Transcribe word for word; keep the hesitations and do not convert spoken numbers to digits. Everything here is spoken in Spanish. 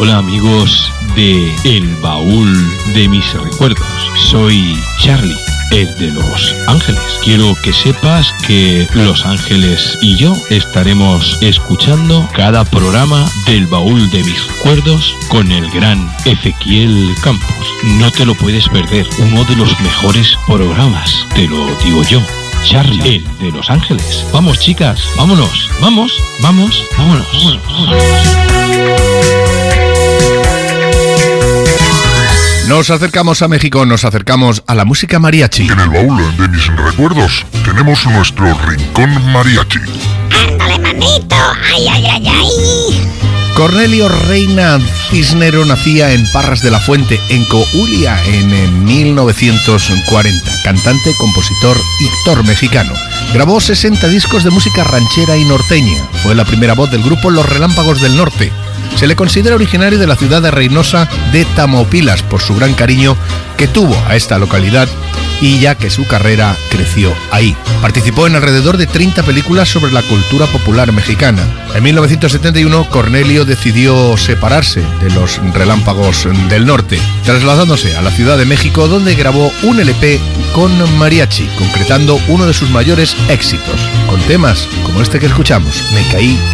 Hola amigos de El Baúl de Mis Recuerdos. Soy Charlie, el de Los Ángeles. Quiero que sepas que Los Ángeles y yo estaremos escuchando cada programa del Baúl de Mis Recuerdos con el gran Ezequiel Campos. No te lo puedes perder, uno de los mejores programas, te lo digo yo. Charlie, el de Los Ángeles. Vamos, chicas, vámonos, vamos, vamos, vámonos, vámonos, vámonos. Nos acercamos a México, nos acercamos a la música mariachi. En el baúl de mis recuerdos tenemos nuestro rincón mariachi. ¡Ándale, manito! ¡Ay, ay, ay, ay! Cornelio Reina Cisnero nacía en Parras de la Fuente, en Coahuila, en mil novecientos cuarenta. Cantante, compositor y actor mexicano. Grabó sesenta discos de música ranchera y norteña. Fue la primera voz del grupo Los Relámpagos del Norte. Se le considera originario de la ciudad de Reynosa de Tamaulipas por su gran cariño que tuvo a esta localidad y ya que su carrera creció ahí. Participó en alrededor de treinta películas sobre la cultura popular mexicana. En mil novecientos setenta y uno, Cornelio decidió separarse de los Relámpagos del Norte, trasladándose a la Ciudad de México, donde grabó un L P con mariachi, concretando uno de sus mayores éxitos, con temas como este que escuchamos, Me caí